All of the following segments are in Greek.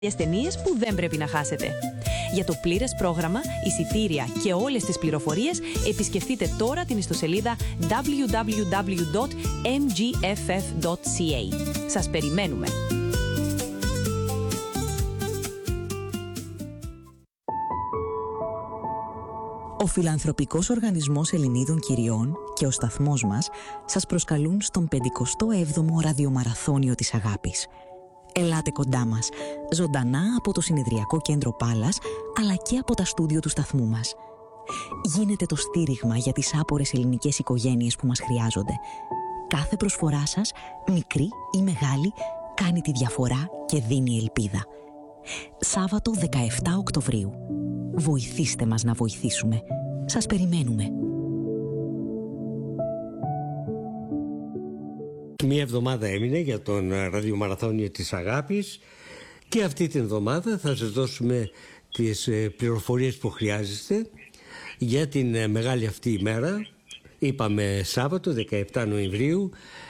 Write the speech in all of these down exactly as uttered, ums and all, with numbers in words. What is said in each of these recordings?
ταινίες που δεν πρέπει να χάσετε. Για το πλήρες πρόγραμμα, εισιτήρια και όλες τις πληροφορίες επισκεφτείτε τώρα την ιστοσελίδα ντάμπλιου ντάμπλιου ντάμπλιου τελεία εμ τζι εφ εφ τελεία σι έι. Σας περιμένουμε! Ο Φιλανθρωπικός Οργανισμός Ελληνίδων Κυριών και ο σταθμός μας σας προσκαλούν στον πενηκοστό έβδομο ραδιομαραθώνιο της αγάπης. Ελάτε κοντά μας, ζωντανά από το Συνεδριακό Κέντρο Πάλας, αλλά και από τα στούντιο του σταθμού μας. Γίνετε το στήριγμα για τις άπορες ελληνικές οικογένειες που μας χρειάζονται. Κάθε προσφορά σας, μικρή ή μεγάλη, κάνει τη διαφορά και δίνει ελπίδα. Σάββατο δεκαεφτά Οκτωβρίου. Βοηθήστε μας να βοηθήσουμε. Σας περιμένουμε. Μία εβδομάδα έμεινε για τον ραδιομαραθώνιο της αγάπης και αυτή την εβδομάδα θα σας δώσουμε τις πληροφορίες που χρειάζεστε για την μεγάλη αυτή ημέρα. Είπαμε Σάββατο δεκαεφτά Νοεμβρίου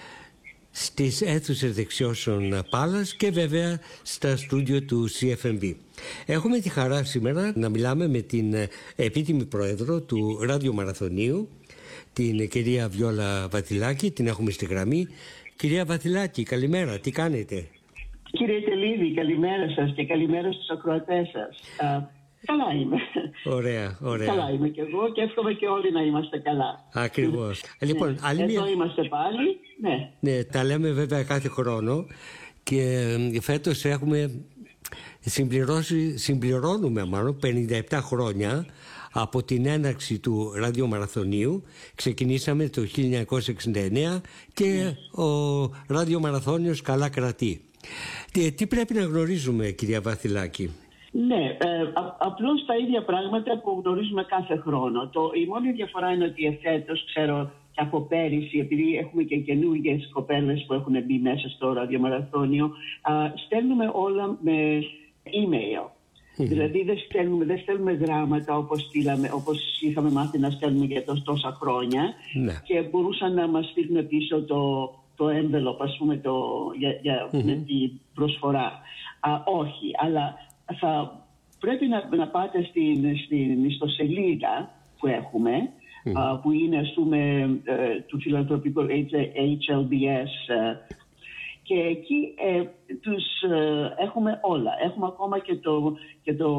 στις αίθουσες δεξιώσεων Πάλας και βέβαια στα στούντιο του σι εφ εμ βι. Έχουμε τη χαρά σήμερα να μιλάμε με την επίτιμη πρόεδρο του ραδιομαραθωνίου, την κυρία Βιόλα Βαθυλάκη. Την έχουμε στη γραμμή. Κυρία Βαθυλάκη, καλημέρα, τι κάνετε? Κύριε Τελίδη, καλημέρα σας και καλημέρα στους ακροατές σας. Α, καλά είμαι. Ωραία, ωραία. Καλά είμαι και εγώ και εύχομαι και όλοι να είμαστε καλά. Ακριβώς. Λοιπόν, ναι. άλλη Εδώ μια... είμαστε πάλι. Ναι. ναι, τα λέμε βέβαια κάθε χρόνο και φέτος έχουμε συμπληρώσει, συμπληρώνουμε μάλλον πενήντα επτά χρόνια από την έναρξη του ραδιομαραθωνίου. Ξεκινήσαμε το χίλια εννιακόσια εξήντα εννέα και ο ραδιομαραθώνιος καλά κρατεί. Τι, τι πρέπει να γνωρίζουμε, κυρία Βαθυλάκη? Ναι, ε, α, απλώς τα ίδια πράγματα που γνωρίζουμε κάθε χρόνο. Το, η μόνη διαφορά είναι ότι εφέτος, ξέρω και από πέρυσι, επειδή έχουμε και καινούργιες κοπέλες που έχουν μπει μέσα στο ραδιομαραθώνιο, α, στέλνουμε όλα με email. Mm-hmm. Δηλαδή δεν στέλνουμε, δεν στέλνουμε γράμματα όπως, στείλαμε, όπως είχαμε μάθει να στέλνουμε για τόσα χρόνια. Mm-hmm. Και μπορούσαν να μας στείλουν πίσω το, το envelope, ας πούμε, το, για, για, mm-hmm. με την προσφορά. Α, όχι, αλλά θα πρέπει να, να πάτε στην, στην ιστοσελίδα που έχουμε, mm-hmm. α, που είναι, ας πούμε, ε, του φιλανθρωπικού έιτς ελ μπι ες, ε, και εκεί ε, τους ε, έχουμε όλα. Έχουμε ακόμα και το, και το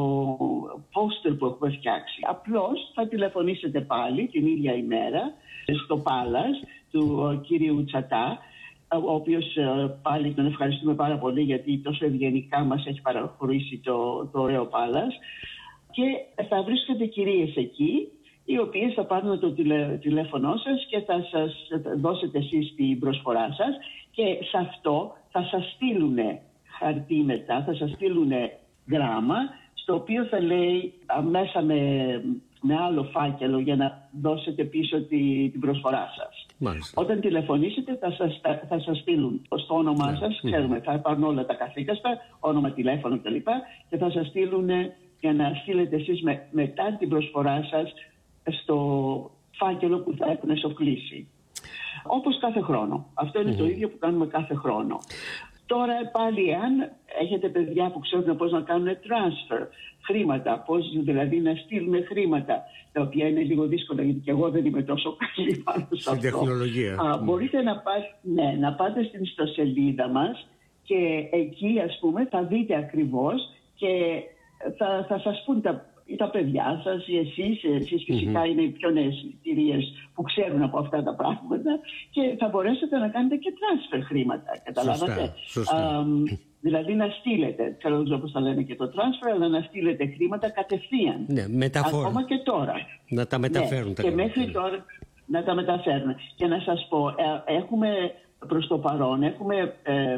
poster που έχουμε φτιάξει. Απλώς θα τηλεφωνήσετε πάλι την ίδια ημέρα στο Πάλας του ε, κύριου Τσατά, ο οποίος ε, πάλι τον ευχαριστούμε πάρα πολύ γιατί τόσο ευγενικά μας έχει παραχωρήσει το, το ωραίο Πάλας, και θα βρίσκονται κυρίες εκεί οι οποίες θα πάρουν το τηλε, τηλέφωνό σας και θα σας δώσετε εσείς την προσφορά σας, και σε αυτό θα σας στείλουν χαρτί μετά, θα σας στείλουν γράμμα στο οποίο θα λέει μέσα με, με άλλο φάκελο για να δώσετε πίσω τη, την προσφορά σας. Μάλιστα. Όταν τηλεφωνήσετε θα σας, θα, θα σας στείλουν στο όνομά yeah. σας, ξέρουμε, θα πάρουν όλα τα καθήκαστα, όνομα, τηλέφωνο κλπ, και θα σας στείλουν για να στείλετε εσείς με, μετά την προσφορά σας στο φάκελο που θα έχουν εσωφλήσει. Όπως κάθε χρόνο. Αυτό είναι mm-hmm. το ίδιο που κάνουμε κάθε χρόνο. Τώρα πάλι, αν έχετε παιδιά που ξέρουν πώς να κάνουν transfer χρήματα, πώς δηλαδή να στείλουν χρήματα, τα οποία είναι λίγο δύσκολα γιατί και εγώ δεν είμαι τόσο καλή πάνω σε αυτό. Τεχνολογία. Α, mm. Μπορείτε να, πά, ναι, να πάτε στην ιστοσελίδα μας και εκεί, ας πούμε, θα δείτε ακριβώς και θα, θα σας πούν τα τα παιδιά σας ή εσείς, εσείς φυσικά mm-hmm. είναι οι πιο νέες κυρίες που ξέρουν από αυτά τα πράγματα, και θα μπορέσετε να κάνετε και transfer χρήματα, καταλάβατε. Σωστά, σωστά. Α, δηλαδή να στείλετε, ξέρω δεν πώς θα λένε και το transfer, αλλά να στείλετε χρήματα κατευθείαν. Ναι, μεταφορά. Ακόμα και τώρα. Να τα μεταφέρουν. Ναι, τα και μέχρι τώρα να τα μεταφέρουν. Και να σας πω, ε, έχουμε προς το παρόν, έχουμε... Ε,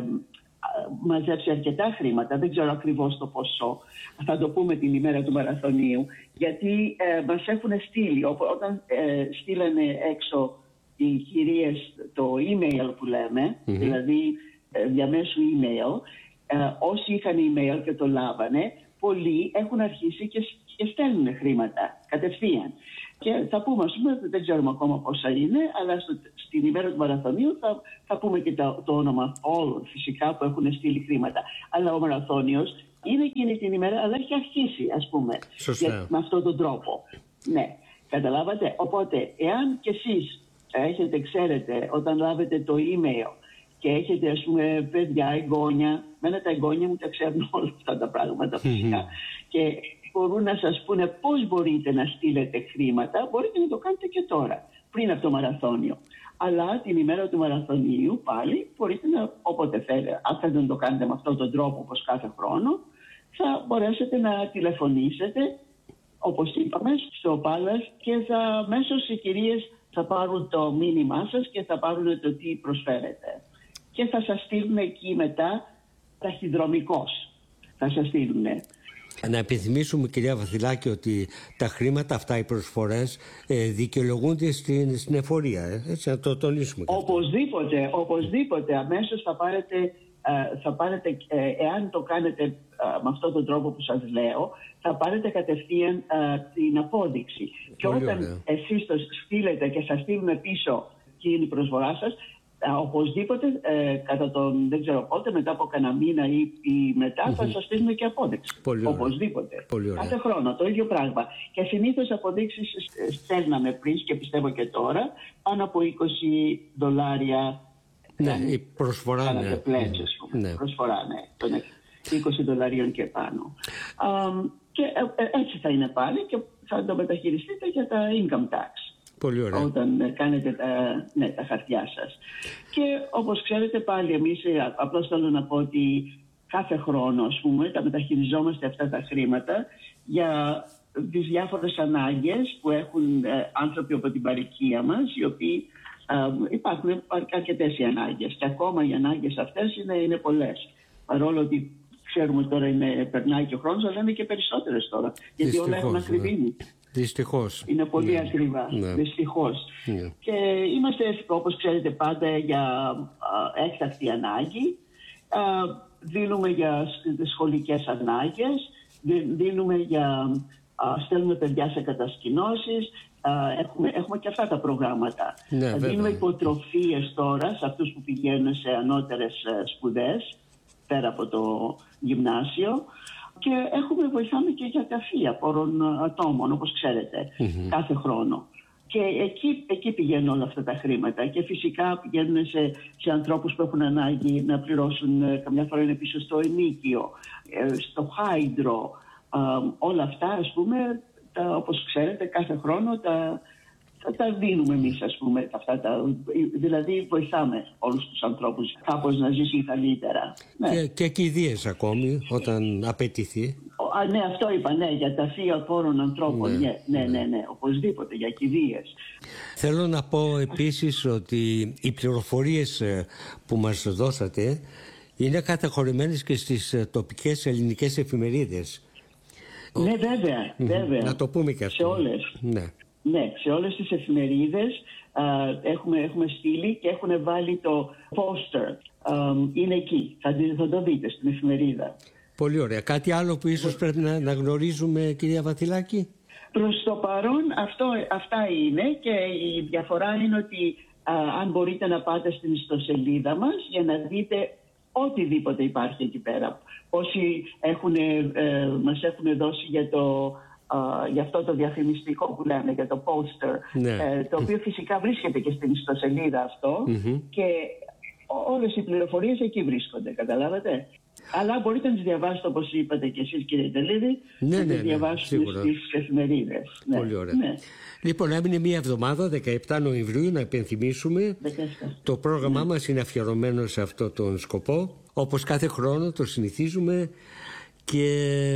μαζέψει αρκετά χρήματα, δεν ξέρω ακριβώς το ποσό, θα το πούμε την ημέρα του μαραθωνίου, γιατί ε, μας έχουν στείλει, ό, όταν ε, στείλανε έξω οι κυρίες το email που λέμε, mm-hmm. δηλαδή ε, διαμέσου email, ε, όσοι είχαν email και το λάβανε, πολλοί έχουν αρχίσει και, και στέλνουν χρήματα κατευθείαν. Και θα πούμε, ας πούμε, δεν ξέρουμε ακόμα πόσα είναι, αλλά στο, στην ημέρα του μαραθωνίου θα, θα πούμε και το, το όνομα όλων φυσικά που έχουν στείλει χρήματα. Αλλά ο μαραθώνιος Είναι εκείνη την ημέρα, αλλά έχει αρχίσει, ας πούμε, για, με αυτόν τον τρόπο. Ναι, καταλάβατε. Οπότε, εάν κι εσείς έχετε, ξέρετε, όταν λάβετε το email και έχετε, ας πούμε, παιδιά, εγγόνια, μένα τα εγγόνια μου τα ξέρουν όλα αυτά τα πράγματα φυσικά, mm-hmm. και μπορούν να σας πούνε πώς μπορείτε να στείλετε χρήματα, μπορείτε να το κάνετε και τώρα, πριν από το μαραθώνιο. Αλλά την ημέρα του μαραθωνίου πάλι μπορείτε να, όποτε θέλετε, αν θέλετε να το κάνετε με αυτόν τον τρόπο όπως κάθε χρόνο, θα μπορέσετε να τηλεφωνήσετε, όπως είπαμε, στο Palace και θα, μέσως οι κυρίες θα πάρουν το μήνυμά σας και θα πάρουν το τι προσφέρετε. Και θα σας στείλουν εκεί μετά ταχυδρομικώς. Θα σας στείλουν. Να επιθυμίσουμε, κυρία Βαθυλάκη, ότι τα χρήματα αυτά, οι προσφορές, ε, δικαιολογούνται στην, στην εφορία. Ε, έτσι, να το τονίσουμε. Οπωσδήποτε, οπωσδήποτε. Αμέσως θα πάρετε, ε, θα πάρετε ε, εάν το κάνετε ε, με αυτόν τον τρόπο που σας λέω, θα πάρετε κατευθείαν ε, την απόδειξη. Πολύ και όταν ωραία. Εσείς το στείλετε και σας στείλουν πίσω την προσφορά σας, οπωσδήποτε, ε, κατά τον δεν ξέρω πότε, μετά από κανένα μήνα ή, ή μετά, mm-hmm. θα σας στείλουμε και απόδειξη. Πολύ οπωσδήποτε. Πολύ κάθε χρόνο, το ίδιο πράγμα. Και συνήθως αποδείξεις στέλναμε πριν και πιστεύω και τώρα, πάνω από είκοσι δολάρια. Ναι, η προσφορά, ναι. Πλέτς, ναι. Προσφορά, ναι. είκοσι δολαρίων και πάνω. Um, και ε, έτσι θα είναι πάλι και θα το μεταχειριστείτε για τα income tax. Πολύ ωραία. Όταν κάνετε τα, ναι, τα χαρτιά σας. Και όπως ξέρετε πάλι εμείς, απλώς θέλω να πω ότι κάθε χρόνο, ας πούμε, τα μεταχειριζόμαστε αυτά τα χρήματα για τις διάφορες ανάγκες που έχουν ε, άνθρωποι από την παροικία μας, οι οποίοι ε, υπάρχουν αρκετές οι ανάγκες. Και ακόμα οι ανάγκες αυτές είναι, είναι πολλές. Παρόλο ότι ξέρουμε τώρα είναι, περνάει και ο χρόνος, αλλά είναι και περισσότερες τώρα. Γιατί δυστυχώς, όλα έχουν ακριβήνει. Δυστυχώς. Είναι πολύ ναι. ακριβά. Ναι. Δυστυχώς. Ναι. Και είμαστε, όπως ξέρετε, πάντα για α, έκτακτη ανάγκη. Α, δίνουμε για σχολικές ανάγκες. Δίνουμε για... Α, στέλνουμε παιδιά σε κατασκηνώσεις. Α, έχουμε, έχουμε και αυτά τα προγράμματα. Ναι, δίνουμε υποτροφίες τώρα σε αυτούς που πηγαίνουν σε ανώτερες σπουδές, πέρα από το γυμνάσιο. Και έχουμε, βοηθάμε και για ταφεία πόρων ατόμων, όπως ξέρετε, mm-hmm. κάθε χρόνο. Και εκεί, εκεί πηγαίνουν όλα αυτά τα χρήματα. Και φυσικά πηγαίνουν σε, σε ανθρώπους που έχουν ανάγκη να πληρώσουν, καμιά φορά είναι πίσω στο ενίκιο, στο χάιντρο. Όλα αυτά, ας πούμε, τα, όπως ξέρετε, κάθε χρόνο τα, τα, τα δίνουμε εμείς, ας πούμε. Αυτά τα, δηλαδή βοηθάμε όλους τους ανθρώπους κάπως να ζήσουν καλύτερα. Ναι. Και, και κηδείες ακόμη, όταν απαιτηθεί. Α, ναι, αυτό είπα, ναι, για τα θεία πόρων ανθρώπων, ναι, ναι, ναι, ναι, ναι, οπωσδήποτε, για κηδείες. Θέλω να πω επίσης ότι οι πληροφορίες που μας δώσατε είναι καταχωρημένες και στις τοπικές ελληνικές εφημερίδες. Ναι, βέβαια, βέβαια. Να το πούμε και αυτό. Σε όλες. Ναι. Ναι, σε όλες τις εφημερίδες α, έχουμε, έχουμε στείλει και έχουν βάλει το poster. Α, είναι εκεί, θα, θα το δείτε στην εφημερίδα. Πολύ ωραία. Κάτι άλλο που ίσως πρέπει να, να γνωρίζουμε, κυρία Βαθυλάκη? Προς το παρόν αυτό, αυτά είναι, και η διαφορά είναι ότι α, αν μπορείτε να πάτε στην ιστοσελίδα μας για να δείτε οτιδήποτε υπάρχει εκεί πέρα. Όσοι έχουν, ε, μας έχουν δώσει για, το, ε, για αυτό το διαφημιστικό που λέμε, για το poster, ναι. ε, το οποίο φυσικά βρίσκεται και στην ιστοσελίδα αυτό, mm-hmm. και όλες οι πληροφορίες εκεί βρίσκονται, καταλάβατε. Αλλά μπορείτε να τις διαβάσετε, όπως είπατε και εσείς, κύριε Τελίδη, ναι, να ναι, τις διαβάσετε ναι, στις εφημερίδες. Ναι. Πολύ ωραία. Ναι. Λοιπόν, έμεινε μία εβδομάδα, δεκαεπτά Νοεμβρίου, να υπενθυμίσουμε. δεκαεπτά. Το πρόγραμμά ναι. μας είναι αφιερωμένο σε αυτό τον σκοπό. Όπως κάθε χρόνο το συνηθίζουμε, και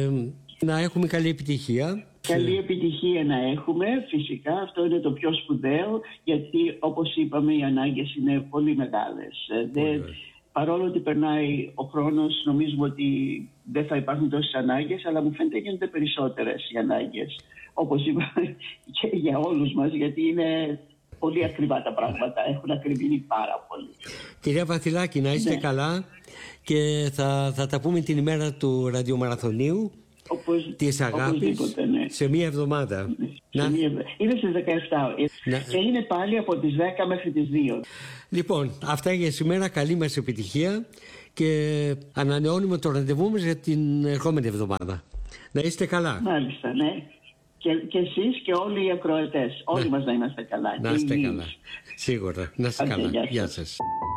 να έχουμε καλή επιτυχία. Καλή επιτυχία να έχουμε, φυσικά, αυτό είναι το πιο σπουδαίο, γιατί όπως είπαμε οι ανάγκες είναι πολύ μεγάλες. Πολύ δεν, παρόλο ότι περνάει ο χρόνος, νομίζουμε ότι δεν θα υπάρχουν τόσες ανάγκες, αλλά μου φαίνεται γίνονται περισσότερες οι ανάγκες. Όπως είπα και για όλους μας, γιατί είναι πολύ ακριβά τα πράγματα, έχουν ακριβήνει πάρα πολύ. Κυρία Βαθυλάκη, να είστε ναι. καλά, και θα, θα τα πούμε την ημέρα του ραδιομαραθωνίου. Όπως, της αγάπης, ναι. σε μία εβδομάδα. Ναι. Να... Μία... Είναι στις δεκαεπτά να... και είναι πάλι από τις δέκα μέχρι τις δύο. Λοιπόν, αυτά για σήμερα. Καλή μας επιτυχία και ανανεώνουμε το ραντεβού μας για την ερχόμενη εβδομάδα. Να είστε καλά. Μάλιστα, ναι. Και, και εσείς και όλοι οι ακροατές. Όλοι ναι. μας να είμαστε καλά. Να είστε καλά. Σίγουρα. Να είστε καλά. Γεια σας. Γεια σας.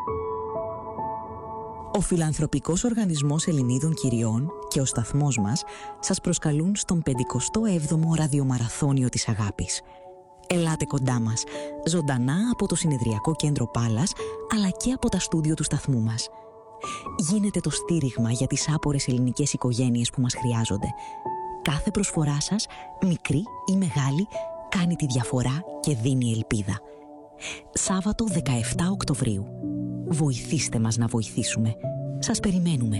Ο Φιλανθρωπικός Οργανισμός Ελληνίδων Κυριών και ο σταθμός μας σας προσκαλούν στον πενηκοστό έβδομο ραδιομαραθώνιο της αγάπης. Ελάτε κοντά μας, ζωντανά από το Συνεδριακό Κέντρο Πάλας, αλλά και από τα στούντιο του σταθμού μας. Γίνετε το στήριγμα για τις άπορες ελληνικές οικογένειες που μας χρειάζονται. Κάθε προσφορά σας, μικρή ή μεγάλη, κάνει τη διαφορά και δίνει ελπίδα. Σάββατο δεκαεφτά Οκτωβρίου. Βοηθήστε μας να βοηθήσουμε. Σας περιμένουμε.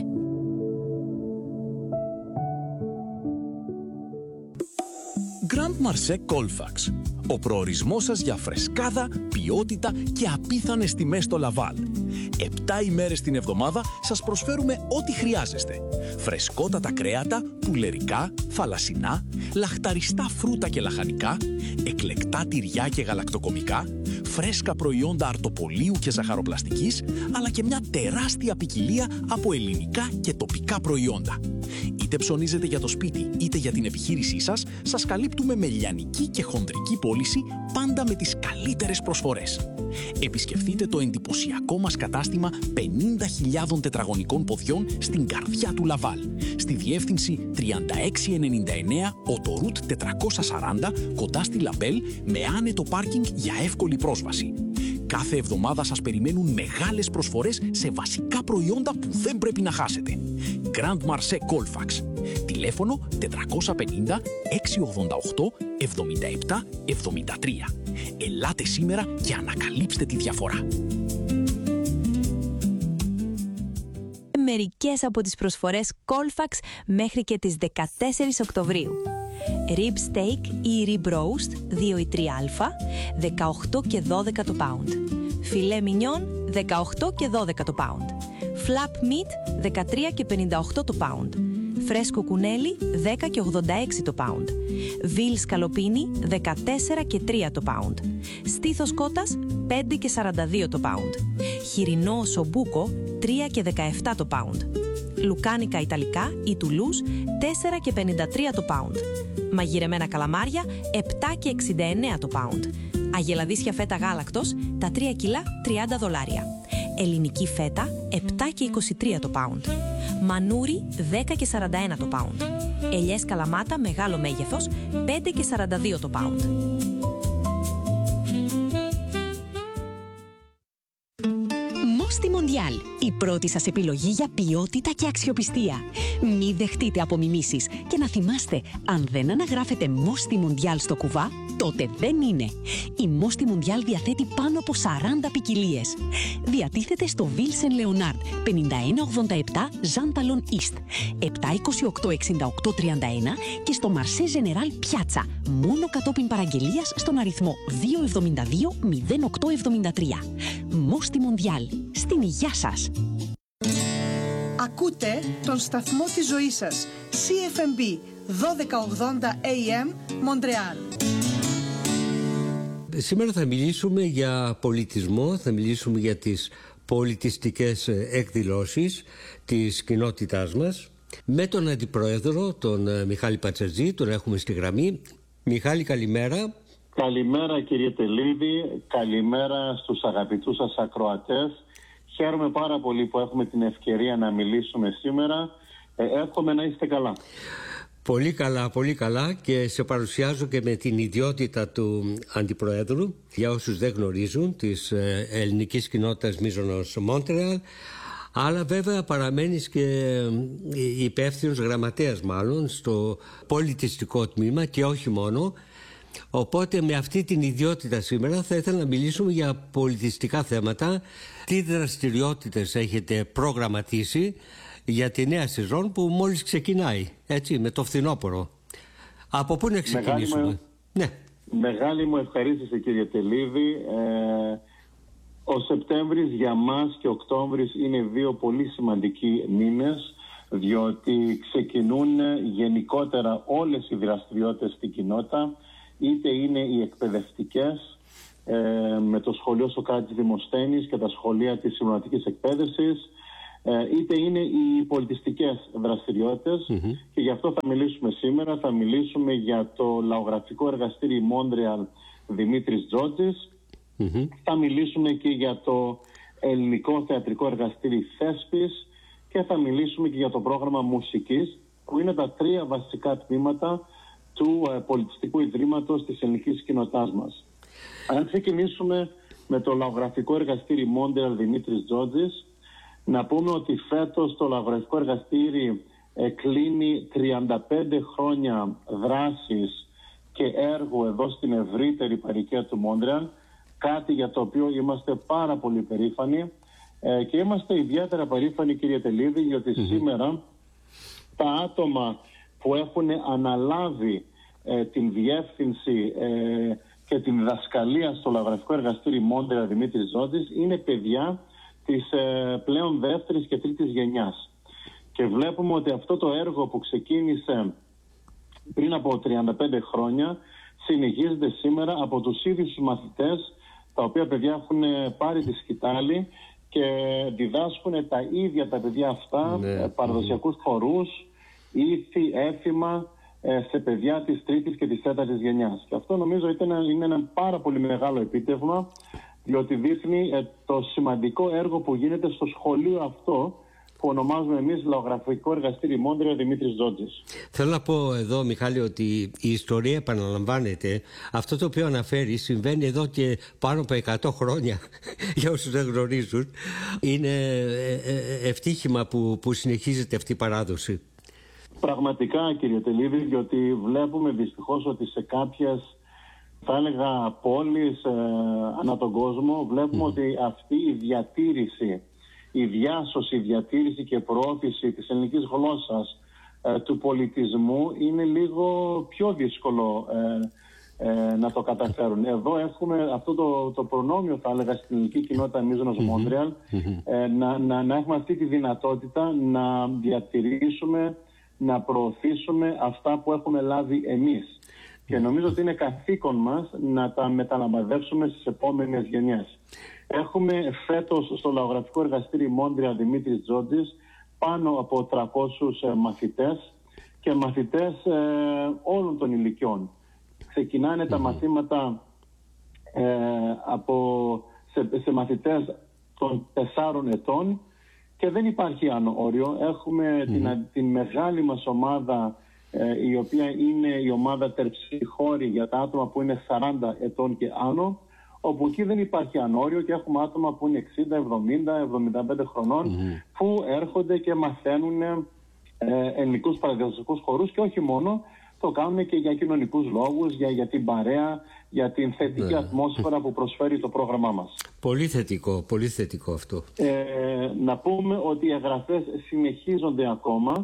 Grand Marché Colfax. Ο προορισμός σας για φρεσκάδα, ποιότητα και απίθανες τιμές στο Λαβάλ. Επτά ημέρες την εβδομάδα σας προσφέρουμε ό,τι χρειάζεστε. Φρεσκότατα κρέατα, πουλερικά, θαλασσινά, λαχταριστά φρούτα και λαχανικά, εκλεκτά τυριά και γαλακτοκομικά, φρέσκα προϊόντα αρτοπολίου και ζαχαροπλαστικής, αλλά και μια τεράστια ποικιλία από ελληνικά και τοπικά προϊόντα. Είτε ψωνίζετε για το σπίτι είτε για την επιχείρησή σας, σας καλύπτουμε με λιανική και χονδρική πώληση, πάντα με τις καλύτερες προσφορές. Επισκεφτείτε το εντυπωσιακό μας κατάστημα πενήντα χιλιάδων τετραγωνικών ποδιών στην καρδιά του Λαβάλ, στη διεύθυνση τριάντα έξι ενενήντα εννέα Οτορούτ τετρακόσια σαράντα, κοντά στη Λαμπέλ, με άνετο πάρκινγκ για εύκολη πρόσβαση. Κάθε εβδομάδα σας περιμένουν μεγάλες προσφορές σε βασικά προϊόντα που δεν πρέπει να χάσετε. Grand Marché Colfax. Τηλέφωνο τετρακόσια πενήντα εξακόσια ογδόντα οκτώ εβδομήντα επτά εβδομήντα τρία. Ελάτε σήμερα και ανακαλύψτε τη διαφορά. Μερικές από τις προσφορές Colfax μέχρι και τις δεκατέσσερις Οκτωβρίου. Rib steak ή rib roast δύο ή τρία α, δεκαοκτώ και δώδεκα το pound. Φιλέ μινιόν, δεκαοκτώ και δώδεκα το pound. Flap meat, δεκατρία και πενήντα οκτώ το pound. Φρέσκο κουνέλι, δέκα και ογδόντα έξι το pound. Βιλ σκαλοπίνι, δεκατέσσερα και τρία το pound. Στήθος κότας, πέντε και σαράντα δύο το pound. Χοιρινό οσομπούκο, τρία και δεκαεπτά το pound. Λουκάνικα ιταλικά ή τουλούς, τέσσερα και πενήντα τρία το pound. Μαγειρεμένα καλαμάρια, επτά και εξήντα εννέα το pound. Αγελαδίσια φέτα γάλακτος, τα τρία κιλά, τριάντα δολάρια. Ελληνική φέτα, επτά και είκοσι τρία το pound. Μανούρι, δέκα και σαράντα ένα το pound. Ελιές καλαμάτα, μεγάλο μέγεθος, πέντε και σαράντα δύο το pound. Μόστι Μοντιάλ, η πρώτη σας επιλογή για ποιότητα και αξιοπιστία. Μη δεχτείτε απομιμήσεις και να θυμάστε, αν δεν αναγράφετε Μόστι Μοντιάλ στο κουβά, τότε δεν είναι. Η Μόστι Μοντιάλ διαθέτει πάνω από σαράντα ποικιλίες. Διατίθεται στο Βίλσεν Λεωνάρντ, πενήντα ένα ογδόντα επτά Ζάνταλον East, επτακόσια είκοσι οκτώ εξήντα οκτώ τριάντα ένα και στο Μαρσέ Ζενεράλ Πιάτσα, μόνο κατόπιν παραγγελίας στον αριθμό δύο εβδομήντα δύο μηδέν οκτώ εβδομήντα τρία. Μόστι Μοντιάλ, στην υγειά σας! Ακούτε τον σταθμό της ζωής σας, σι εφ εμ μπι δώδεκα ογδόντα έι εμ, Μοντρεάλ. Σήμερα θα μιλήσουμε για πολιτισμό, θα μιλήσουμε για τις πολιτιστικές εκδηλώσεις της κοινότητάς μας με τον Αντιπρόεδρο, τον Μιχάλη Πατσατζή, τον έχουμε στη γραμμή. Μιχάλη, καλημέρα. Καλημέρα κύριε Τελίδη, καλημέρα στους αγαπητούς σας ακροατές. Χαίρομαι πάρα πολύ που έχουμε την ευκαιρία να μιλήσουμε σήμερα. Ε, εύχομαι να είστε καλά. Πολύ καλά, πολύ καλά, και σε παρουσιάζω και με την ιδιότητα του Αντιπροέδρου, για όσους δεν γνωρίζουν, της ελληνικής κοινότητας Μίζωνος Μόντρεαλ, αλλά βέβαια παραμένεις και υπεύθυνος γραμματέας μάλλον στο πολιτιστικό τμήμα και όχι μόνο. Οπότε με αυτή την ιδιότητα σήμερα θα ήθελα να μιλήσουμε για πολιτιστικά θέματα. Τι δραστηριότητες έχετε προγραμματίσει για τη νέα σεζόν που μόλις ξεκινάει, έτσι, με το φθινόπωρο? Από πού να ξεκινήσουμε? Μεγάλη μου, ναι. Μεγάλη μου ευχαρίστηση κύριε Τελίδη. Ε, ο Σεπτέμβρης για μας και ο Οκτώβρης είναι δύο πολύ σημαντικοί μήνες, διότι ξεκινούν γενικότερα όλες οι δραστηριότητες στην κοινότητα, είτε είναι οι εκπαιδευτικές ε, με το σχολείο Σοκράτης Δημοσθένης και τα σχολεία της συμβουλευτικής εκπαίδευσης, είτε είναι οι πολιτιστικές δραστηριότητες, mm-hmm. και γι' αυτό θα μιλήσουμε σήμερα. Θα μιλήσουμε για το λαογραφικό εργαστήρι Μόντρεαλ Δημήτρης Τζότζης, mm-hmm. θα μιλήσουμε και για το ελληνικό θεατρικό εργαστήρι Θέσπης και θα μιλήσουμε και για το πρόγραμμα μουσικής, που είναι τα τρία βασικά τμήματα του ε, πολιτιστικού ιδρύματος της ελληνικής κοινότητάς μας. Αν ξεκινήσουμε με το λαογραφικό εργαστήρι Μόντρεαλ Δημήτρης Τζότζης, να πούμε ότι φέτος το λαογραφικό εργαστήρι ε, κλείνει τριάντα πέντε χρόνια δράσης και έργου εδώ στην ευρύτερη παροικία του Μόντρεαλ, κάτι για το οποίο είμαστε πάρα πολύ περήφανοι, ε, και είμαστε ιδιαίτερα περήφανοι, κύριε Τελίδη, γιατί mm-hmm. σήμερα τα άτομα που έχουν αναλάβει ε, την διεύθυνση ε, και την διδασκαλία στο λαογραφικό εργαστήρι Μόντρεαλ Δημήτρης Τζότζης είναι παιδιά της ε, πλέον δεύτερης και τρίτης γενιάς. Και βλέπουμε ότι αυτό το έργο που ξεκίνησε πριν από τριάντα πέντε χρόνια συνεχίζεται σήμερα από τους ίδιους μαθητές, τα οποία παιδιά έχουν πάρει τη σκητάλη και διδάσκουν τα ίδια τα παιδιά αυτά, ναι. παραδοσιακούς χορούς, ήθη, έθιμα σε παιδιά της τρίτης και της τέταρτης γενιάς. Και αυτό νομίζω είναι ένα πάρα πολύ μεγάλο επίτευγμα, διότι δείχνει το σημαντικό έργο που γίνεται στο σχολείο αυτό, που ονομάζουμε εμείς λαογραφικό εργαστήρι Μόντρεαλ Δημήτρης Τζότζης. Θέλω να πω εδώ, Μιχάλη, ότι η ιστορία επαναλαμβάνεται. Αυτό το οποίο αναφέρει συμβαίνει εδώ και πάνω από εκατό χρόνια. Για όσους δεν γνωρίζουν, είναι ευτύχημα που, που συνεχίζεται αυτή η παράδοση. Πραγματικά, κύριε Τελίδη, διότι βλέπουμε δυστυχώς ότι σε κάποιες, θα έλεγα, πόλεις ε, ανά τον κόσμο, βλέπουμε mm. ότι αυτή η διατήρηση, η διάσωση, η διατήρηση και προώθηση της ελληνικής γλώσσας, ε, του πολιτισμού είναι λίγο πιο δύσκολο ε, ε, να το καταφέρουν. Εδώ έχουμε αυτό το, το προνόμιο, θα έλεγα, στην ελληνική κοινότητα Μίζωνος mm-hmm. Μόντρεαλ, mm-hmm. ε, να, να, να έχουμε αυτή τη δυνατότητα να διατηρήσουμε, να προωθήσουμε αυτά που έχουμε λάβει εμείς. Και νομίζω ότι είναι καθήκον μας να τα μεταλαμπαδεύσουμε στις επόμενες γενιές. Έχουμε φέτος στο λαογραφικό εργαστήρι Μόντρεαλ Δημήτρης Τζότζης πάνω από τριακόσιους ε, μαθητές και μαθητές ε, όλων των ηλικιών. Ξεκινάνε mm-hmm. τα μαθήματα ε, από, σε, σε μαθητές των τεσσάρων ετών και δεν υπάρχει άνω όριο. Έχουμε mm-hmm. την, την μεγάλη μας ομάδα, ε, η οποία είναι η ομάδα τερψιχώρη για τα άτομα που είναι σαράντα ετών και άνω, όπου εκεί δεν υπάρχει ανώριο και έχουμε άτομα που είναι εξήντα, εβδομήντα, εβδομήντα πέντε χρονών mm-hmm. που έρχονται και μαθαίνουν ε, ελληνικούς παραδοσιακούς χορούς και όχι μόνο, το κάνουν και για κοινωνικούς λόγους, για, για την παρέα, για την θετική yeah. ατμόσφαιρα που προσφέρει το πρόγραμμά μας. Πολύ θετικό, πολύ θετικό αυτό. Ε, να πούμε ότι οι εγγραφές συνεχίζονται ακόμα.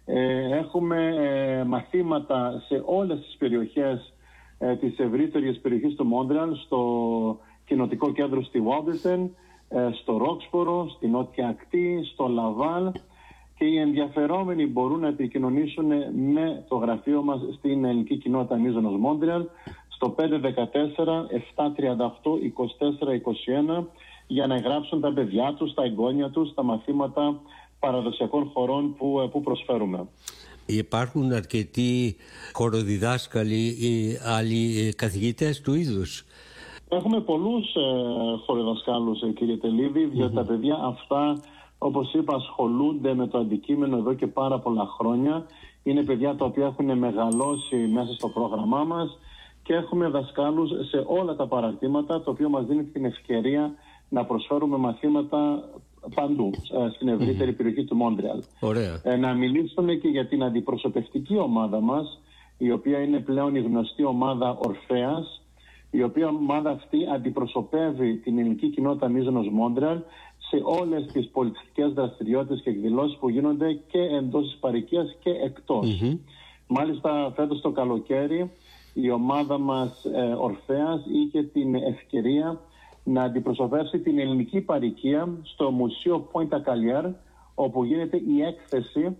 Ε, έχουμε ε, μαθήματα σε όλες τις περιοχές ε, της ευρύτερης περιοχής του Μόντρεαλ, στο κοινοτικό κέντρο στη Βόμπερτεν, ε, στο Ρόξπορο, στη Νότια Ακτή, στο Λαβάλ, και οι ενδιαφερόμενοι μπορούν να επικοινωνήσουν με το γραφείο μας στην ελληνική κοινότητα Μίζωνος Μόντρεαλ στο πέντε ένα τέσσερα επτά τρία οκτώ είκοσι τέσσερα είκοσι ένα για να εγγράψουν τα παιδιά τους, τα εγγόνια τους, τα μαθήματα παραδοσιακών χωρών που, που προσφέρουμε. Υπάρχουν αρκετοί χοροδιδάσκαλοι ή άλλοι καθηγητές του είδους? Έχουμε πολλούς ε, χοροδιδασκάλους, ε, κύριε Τελίδη, διότι mm-hmm. τα παιδιά αυτά, όπως είπα, ασχολούνται με το αντικείμενο εδώ και πάρα πολλά χρόνια. Είναι παιδιά τα οποία έχουν μεγαλώσει μέσα στο πρόγραμμά μας και έχουμε δασκάλους σε όλα τα παραρτήματα, το οποίο μας δίνει την ευκαιρία να προσφέρουμε μαθήματα παντού, στην ευρύτερη mm-hmm. περιοχή του Μόντρεαλ. Ωραία. Ε, να μιλήσουμε και για την αντιπροσωπευτική ομάδα μας, η οποία είναι πλέον η γνωστή ομάδα Ορφέας, η οποία ομάδα αυτή αντιπροσωπεύει την ελληνική κοινότητα Μίζωνος Μόντρεαλ σε όλες τις πολιτιστικές δραστηριότητες και εκδηλώσεις που γίνονται και εντός της παροικίας και εκτός. Mm-hmm. Μάλιστα φέτος το καλοκαίρι η ομάδα μας ε, Ορφέας είχε την ευκαιρία να αντιπροσωπεύσει την ελληνική παροικία στο Μουσείο Πόιντα Καλιέρ, όπου γίνεται η έκθεση,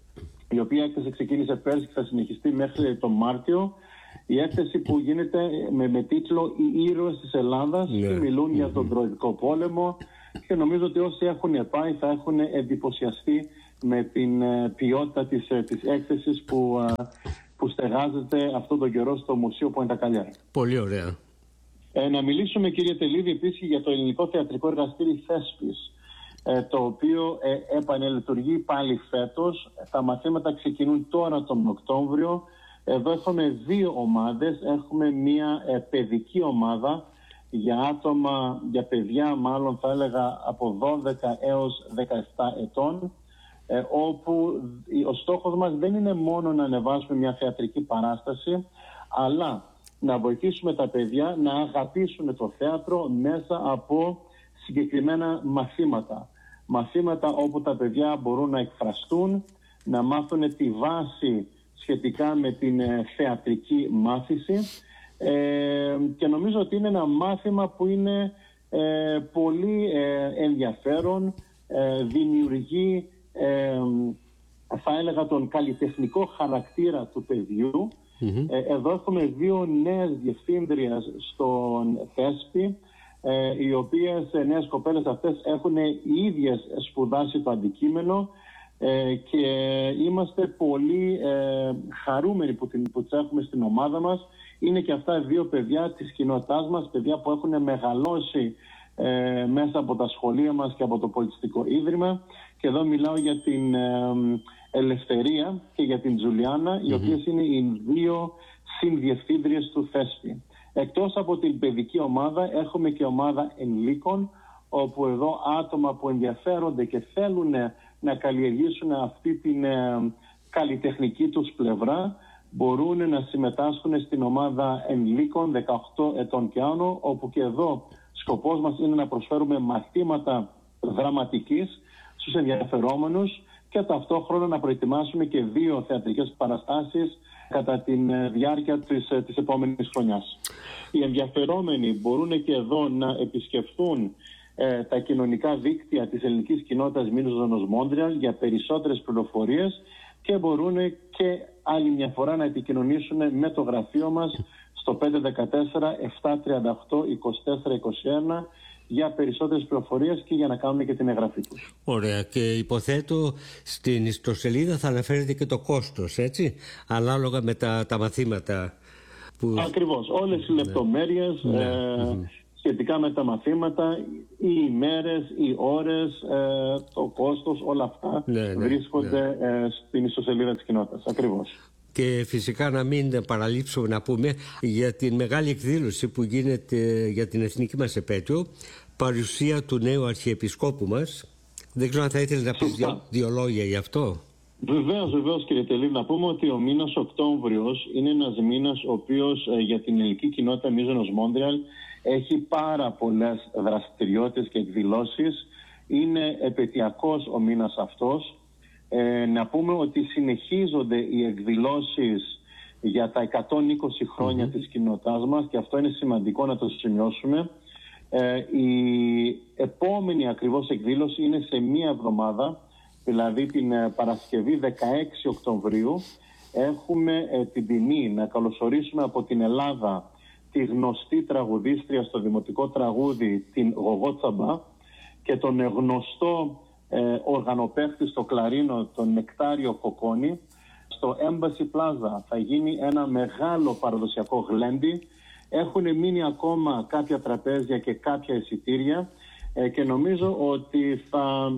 η οποία έκθεση ξεκίνησε πέρσι και θα συνεχιστεί μέχρι τον Μάρτιο. Η έκθεση που γίνεται με, με τίτλο «Οι ήρωες της Ελλάδας», yeah. που μιλούν yeah. για τον Τροϊκό πόλεμο, και νομίζω ότι όσοι έχουν πάει θα έχουν εντυπωσιαστεί με την ποιότητα της, της έκθεσης που, που στεγάζεται αυτόν τον καιρό στο Μουσείο Πουεντακαλιέρα. Πολύ ωραία. Ε, να μιλήσουμε, κύριε Τελίδη, επίσης για το Ελληνικό Θεατρικό Εργαστήρι Θέσπης, ε, το οποίο ε, επανελειτουργεί πάλι φέτος. Τα μαθήματα ξεκινούν τώρα τον Οκτώβριο. Εδώ έχουμε δύο ομάδες. Έχουμε μια ε, παιδική ομάδα για άτομα, για παιδιά μάλλον θα έλεγα από δώδεκα έως δεκαεπτά ετών, ε, όπου ο στόχος μας δεν είναι μόνο να ανεβάσουμε μια θεατρική παράσταση, αλλά να βοηθήσουμε τα παιδιά να αγαπήσουν το θέατρο μέσα από συγκεκριμένα μαθήματα. Μαθήματα όπου τα παιδιά μπορούν να εκφραστούν, να μάθουν τη βάση σχετικά με την ε, θεατρική μάθηση, ε, και νομίζω ότι είναι ένα μάθημα που είναι ε, πολύ ε, ενδιαφέρον, ε, δημιουργεί ε, θα έλεγα τον καλλιτεχνικό χαρακτήρα του παιδιού. Mm-hmm. Ε, εδώ έχουμε δύο νέες διευθύντριες στον Θέσπη, ε, οι οποίες ε, νέες κοπέλες αυτές έχουν οι ίδιες σπουδάσει το αντικείμενο, ε, και είμαστε πολύ ε, χαρούμενοι που, την, που τις έχουμε στην ομάδα μας. Είναι και αυτά δύο παιδιά της κοινότητάς μας, παιδιά που έχουν μεγαλώσει ε, μέσα από τα σχολεία μας και από το Πολιτιστικό Ίδρυμα, και εδώ μιλάω για την ε, Ελευθερία και για την Τζουλιάνα, οι mm-hmm. οποίες είναι οι δύο συνδιευθύντριες του Θέσπη. Εκτός από την παιδική ομάδα έχουμε και ομάδα ενηλίκων, όπου εδώ άτομα που ενδιαφέρονται και θέλουν να καλλιεργήσουν αυτή την ε, καλλιτεχνική τους πλευρά μπορούν να συμμετάσχουν στην ομάδα ενηλίκων δεκαοκτώ ετών και άνω, όπου και εδώ σκοπός μας είναι να προσφέρουμε μαθήματα δραματικής στους ενδιαφερόμενους και ταυτόχρονα να προετοιμάσουμε και δύο θεατρικές παραστάσεις κατά τη διάρκεια της, της επόμενης χρονιάς. Οι ενδιαφερόμενοι μπορούν και εδώ να επισκεφθούν ε, τα κοινωνικά δίκτυα της ελληνικής κοινότητας Μίζωνος Μόντρεαλ για περισσότερες πληροφορίες, και μπορούν και άλλη μια φορά να επικοινωνήσουν με το γραφείο μας στο πέντε ένα τέσσερα επτά τρία οκτώ είκοσι τέσσερα είκοσι ένα για περισσότερες πληροφορίες και για να κάνουν και την εγγραφή τους. Ωραία, και υποθέτω στην ιστοσελίδα θα αναφέρετε και το κόστος, έτσι, ανάλογα με τα, τα μαθήματα που... Ακριβώς, όλες οι λεπτομέρειες ναι. ε, mm-hmm. σχετικά με τα μαθήματα, οι ημέρες, οι ώρες, ε, το κόστος, όλα αυτά ναι, ναι, βρίσκονται ναι. Ε, στην ιστοσελίδα της κοινότητας. Ακριβώς. Και φυσικά να μην παραλείψουμε να πούμε για την μεγάλη εκδήλωση που γίνεται για την εθνική μας επέτειο, παρουσία του νέου Αρχιεπισκόπου μας. Δεν ξέρω αν θα ήθελε να πει δύο, δύο λόγια γι' αυτό. Βεβαίως, βεβαίως κύριε Τελή, να πούμε ότι ο μήνας Οκτώβριος είναι ένας μήνας ο οποίος ε, για την ελληνική κοινότητα Μίζωνος Μόντρεαλ έχει πάρα πολλές δραστηριότητες και εκδηλώσεις. Είναι επαιτειακός ο μήνας αυτός. Ε, να πούμε ότι συνεχίζονται οι εκδηλώσεις για τα εκατόν είκοσι χρόνια mm-hmm. της κοινότητάς μας, και αυτό είναι σημαντικό να το σημειώσουμε. Ε, η επόμενη ακριβώς εκδήλωση είναι σε μία εβδομάδα, δηλαδή την ε, Παρασκευή δεκαέξι Οκτωβρίου. Έχουμε ε, την τιμή να καλωσορίσουμε από την Ελλάδα τη γνωστή τραγουδίστρια στο δημοτικό τραγούδι, την Γογό Τσαμπά, και τον γνωστό ε, οργανοπαίχτη στο κλαρίνο, τον Νεκτάριο Κοκόνη. Στο Embassy Plaza θα γίνει ένα μεγάλο παραδοσιακό γλέντι. Έχουν μείνει ακόμα κάποια τραπέζια και κάποια εισιτήρια, ε, και νομίζω ότι θα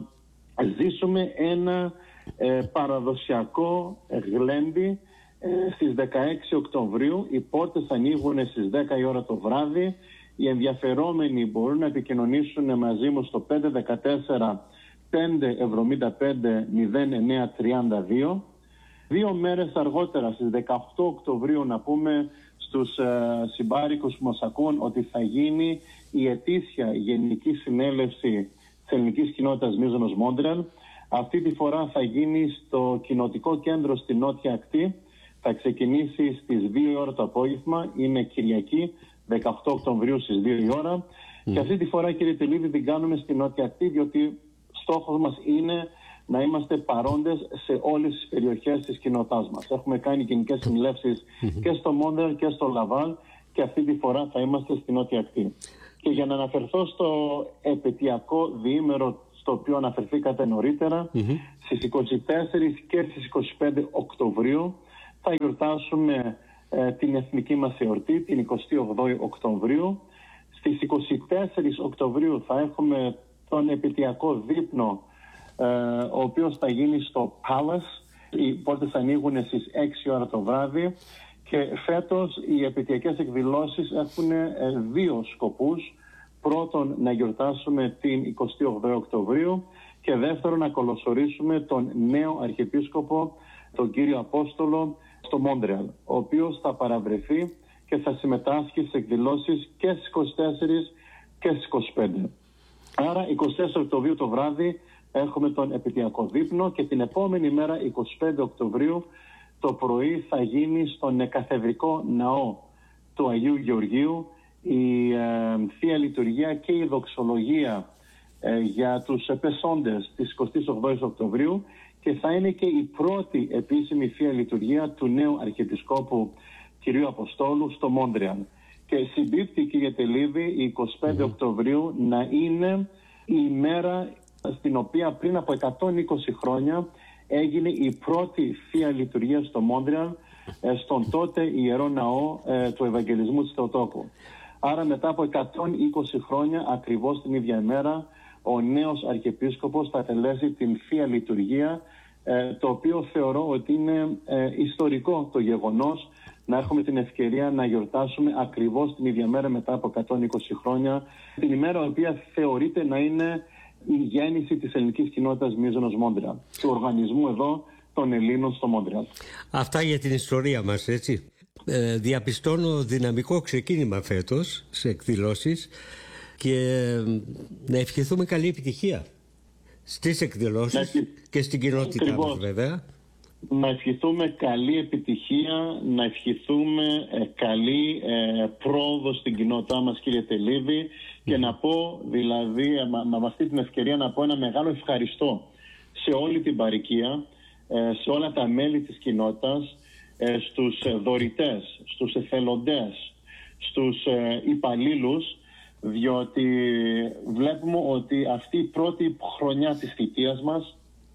ζήσουμε ένα ε, παραδοσιακό γλέντι ε, στις δεκαέξι Οκτωβρίου. Οι πόρτες ανοίγουν στις δέκα η ώρα το βράδυ. Οι ενδιαφερόμενοι μπορούν να επικοινωνήσουν μαζί μου στο πέντε ένα τέσσερα πέντε εβδομήντα πέντε μηδέν εννέα τριάντα δύο. Δύο μέρες αργότερα, στις δεκαοκτώ Οκτωβρίου, να πούμε στους ε, συμπάρικους που μας ακούν ότι θα γίνει η ετήσια Γενική Συνέλευση της Ελληνικής Κοινότητας Μίζωνος Μόντρεαλ. Αυτή τη φορά θα γίνει στο Κοινοτικό Κέντρο στη Νότια Ακτή. Θα ξεκινήσει στις δύο η ώρα το απόγευμα. Είναι Κυριακή, δεκαοκτώ Οκτωβρίου στις δύο η ώρα. Mm. Και αυτή τη φορά, κύριε Τελίδη, την κάνουμε στη Νότια Ακτή, διότι στόχος μας είναι να είμαστε παρόντες σε όλες τις περιοχές της κοινότητάς μας. Έχουμε κάνει γενικές συνελεύσεις mm-hmm. και στο Μόντρεαλ και στο Λαβάλ, και αυτή τη φορά θα είμαστε στη Νότια Ακτή. Και για να αναφερθώ στο επαιτειακό διήμερο στο οποίο αναφερθήκατε νωρίτερα, mm-hmm. στις είκοσι τέσσερις και στις είκοσι πέντε Οκτωβρίου θα γιορτάσουμε ε, την εθνική μας εορτή, την εικοστή όγδοη Οκτωβρίου. Στις είκοσι τέσσερις Οκτωβρίου θα έχουμε τον επαιτειακό δείπνο, ε, ο οποίος θα γίνει στο Palace. Οι πόρτες θα ανοίγουν στις έξι ώρα το βράδυ και φέτος οι επαιτειακές εκδηλώσεις έχουν ε, δύο σκοπούς. Πρώτον, να γιορτάσουμε την εικοστή όγδοη Οκτωβρίου και δεύτερον, να καλωσορίσουμε τον νέο Αρχιεπίσκοπο, τον κύριο Απόστολο, στο Μόντρεαλ, ο οποίος θα παραβρεθεί και θα συμμετάσχει σε εκδηλώσεις και στις είκοσι τέσσερις και στις είκοσι πέντε. Άρα, εικοστή τέσσερις Οκτωβρίου το βράδυ έχουμε τον επαιτειακό δείπνο και την επόμενη μέρα, εικοστή πέμπτη Οκτωβρίου, το πρωί θα γίνει στον καθεδρικό ναό του Αγίου Γεωργίου η ε, Θεία Λειτουργία και η δοξολογία ε, για τους πεσόντες της εικοστής όγδοης Οκτωβρίου και θα είναι και η πρώτη επίσημη Θεία Λειτουργία του νέου Αρχιεπισκόπου κυρίου Αποστόλου στο Μόντρεαλ. Και συμπίπτει, κύριε Τελίδη, η εικοστή πέμπτη mm-hmm. Οκτωβρίου να είναι η ημέρα στην οποία πριν από εκατόν είκοσι χρόνια έγινε η πρώτη Θεία Λειτουργία στο Μόντρεαλ, ε, στον τότε Ιερό Ναό ε, του Ευαγγελισμού της Θεοτόκου. Άρα μετά από εκατόν είκοσι χρόνια, ακριβώς την ίδια ημέρα, ο νέος Αρχιεπίσκοπος θα τελέσει την Θεία Λειτουργία, ε, το οποίο θεωρώ ότι είναι ε, ιστορικό το γεγονός να έχουμε την ευκαιρία να γιορτάσουμε ακριβώς την ίδια μέρα μετά από εκατόν είκοσι χρόνια, την ημέρα η οποία θεωρείται να είναι η γέννηση της ελληνικής κοινότητας Μίζωνος Μόντρεαλ, του οργανισμού εδώ των Ελλήνων στο Μόντρεαλ. Αυτά για την ιστορία μας, έτσι. Ε, διαπιστώνω δυναμικό ξεκίνημα φέτος σε εκδηλώσεις και ε, να ευχηθούμε καλή επιτυχία στις εκδηλώσεις να... και στην κοινότητά Ακριβώς. μας βέβαια. Να ευχηθούμε καλή επιτυχία, να ευχηθούμε ε, καλή ε, πρόοδο στην κοινότητά μας, κύριε Τελίδη, mm. και να πω δηλαδή με αυτή την ευκαιρία να πω ένα μεγάλο ευχαριστώ σε όλη την παροικία, ε, σε όλα τα μέλη της κοινότητας, ε, στους δωρητές, στους εθελοντές, στους ε, υπαλλήλους, διότι βλέπουμε ότι αυτή η πρώτη χρονιά της θητείας μας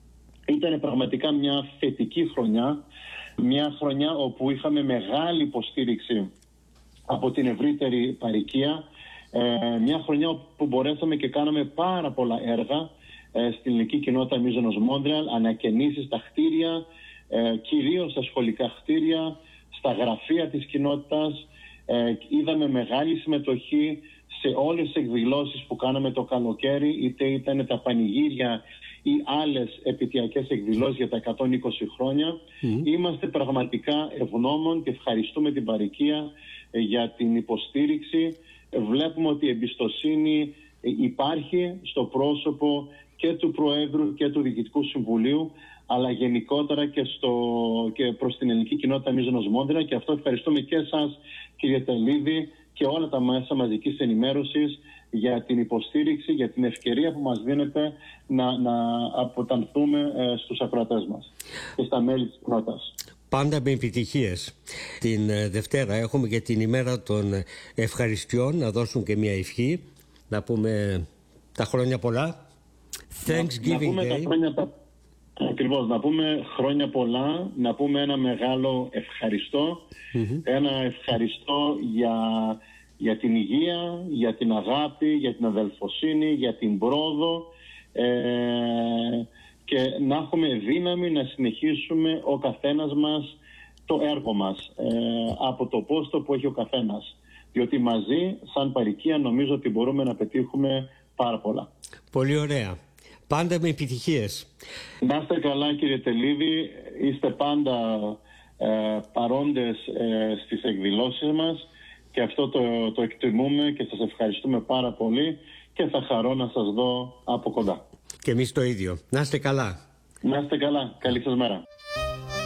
ήταν πραγματικά μια θετική χρονιά, μια χρονιά όπου είχαμε μεγάλη υποστήριξη από την ευρύτερη παροικία, ε, μια χρονιά όπου μπορέσαμε και κάναμε πάρα πολλά έργα ε, στην ελληνική κοινότητα Μίζωνος Μόντρεαλ, ανακαινήσεις στα κτίρια, ε, κυρίως στα σχολικά κτίρια, στα γραφεία της κοινότητας. Ε, είδαμε μεγάλη συμμετοχή σε όλες τις εκδηλώσεις που κάναμε το καλοκαίρι, είτε ήταν τα πανηγύρια ή άλλες επαιτειακές εκδηλώσεις για τα εκατόν είκοσι χρόνια. Mm. Είμαστε πραγματικά ευγνώμων και ευχαριστούμε την παροικία ε, για την υποστήριξη. Ε, βλέπουμε ότι η εμπιστοσύνη ε, υπάρχει στο πρόσωπο και του Προέδρου και του Διοικητικού Συμβουλίου, αλλά γενικότερα και, στο, και προς την ελληνική κοινότητα Μίζωνος Μόντρεαλ, και αυτό ευχαριστούμε και εσάς, κύριε Τελίδη, και όλα τα μέσα μαζικής ενημέρωσης για την υποστήριξη, για την ευκαιρία που μας δίνεται να, να αποτανθούμε ε, στους ακροατές μας και στα μέλη της κοινότητας. Πάντα με επιτυχίες. Την ε, Δευτέρα έχουμε και την ημέρα των ευχαριστειών, να δώσουν και μια ευχή, να πούμε τα χρόνια πολλά. Thanksgiving να, να πούμε Day. Τα χρόνια, τα, ακριβώς, να πούμε χρόνια πολλά, να πούμε ένα μεγάλο ευχαριστώ, mm-hmm. ένα ευχαριστώ για... για την υγεία, για την αγάπη, για την αδελφοσύνη, για την πρόοδο, ε, και να έχουμε δύναμη να συνεχίσουμε ο καθένας μας το έργο μας ε, από το πόστο που έχει ο καθένας. Διότι μαζί, σαν παροικία, νομίζω ότι μπορούμε να πετύχουμε πάρα πολλά. Πολύ ωραία. Πάντα με επιτυχίες. Να είστε καλά, κύριε Τελίδη. Είστε πάντα ε, παρόντες ε, στις εκδηλώσεις μας. Και αυτό το, το εκτιμούμε και σας ευχαριστούμε πάρα πολύ και θα χαρώ να σας δω από κοντά. Και εμείς το ίδιο. Να είστε καλά. Να είστε καλά. Καλή σας μέρα.